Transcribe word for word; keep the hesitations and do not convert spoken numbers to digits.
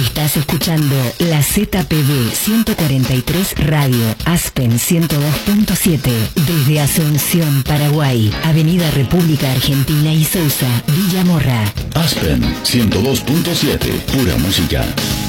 Estás escuchando la Z P B ciento cuarenta y tres Radio Aspen ciento dos punto siete desde Asunción, Paraguay, Avenida República Argentina y Sousa, Villa Morra. Aspen ciento dos punto siete, pura música.